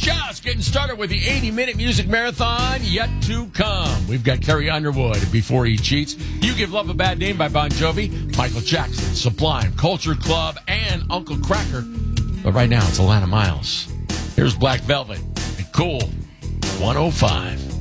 just getting started with the 80-minute music marathon yet to come. We've got Carrie Underwood, Before He Cheats. You Give Love a Bad Name by Bon Jovi, Michael Jackson, Sublime, Culture Club, and Uncle Kracker. But right now, it's Alana Miles. Here's Black Velvet and Cool 105.